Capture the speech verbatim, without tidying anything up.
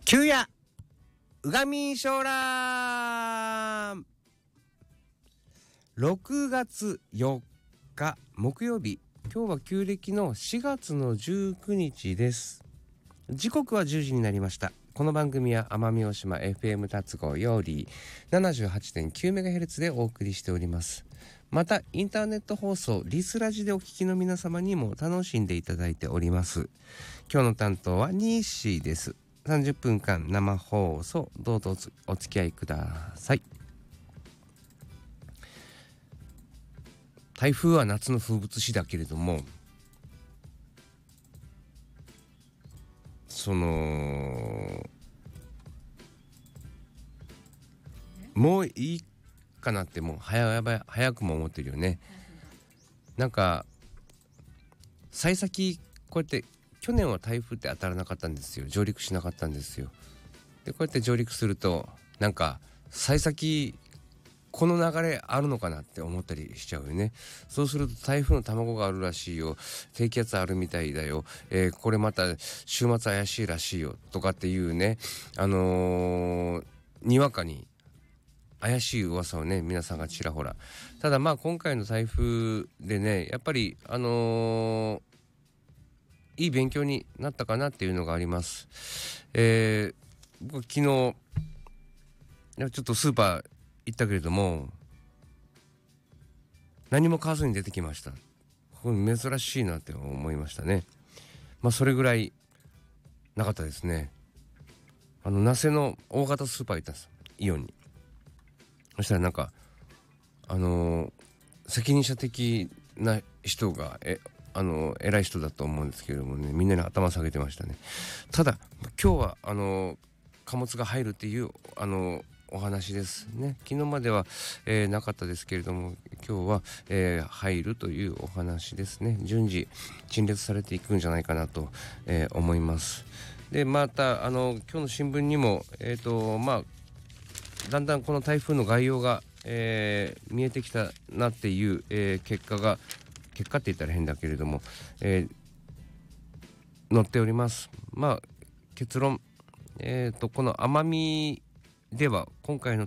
旧夜うがみショーラーろくがつよっか木曜日、今日は旧暦のしがつのじゅうくにちです。時刻はじゅうじになりました。この番組は奄美大島 エフエム 達合より ななじゅうはちてんきゅうメガヘルツ でお送りしております。またインターネット放送リスラジでお聞きの皆様にも楽しんでいただいております。今日の担当はニーシーです。さんじゅっぷんかん生放送、どうぞお付き合いください。台風は夏の風物詩だけれども、そのもういいかなってもう早早くも思ってるよね。なんか幸先、こうやって去年は台風って当たらなかったんですよ。上陸しなかったんですよ。でこうやって上陸するとなんか幸先この流れあるのかなって思ったりしちゃうよね。そうすると台風の卵があるらしいよ、低気圧あるみたいだよ、えー、これまた週末怪しいらしいよとかっていうね、あのー、にわかに怪しい噂をね皆さんがちらほら。ただまあ今回の台風でね、やっぱりあのー、いい勉強になったかなっていうのがあります。えー、僕昨日ちょっとスーパー行ったけれども何も買わずに出てきました。これ珍しいなって思いましたね。まあそれぐらいなかったですね。あの那須の大型スーパー行ったんです、イオンに。そしたらなんかあのー、責任者的な人がえあのー、偉い人だと思うんですけれどもね、みんなに頭下げてましたね。ただ今日はあのー、貨物が入るっていうあのーお話ですね。昨日までは、えー、なかったですけれども、今日は、えー、入るというお話ですね。順次陳列されていくんじゃないかなと、えー、思います。でまたあの今日の新聞にもえっとまあだんだんこの台風の概要が、えー、見えてきたなっていう、えー、結果が結果って言ったら変だけれども、えー、載っております。まあ結論、えーとこの奄美では今回の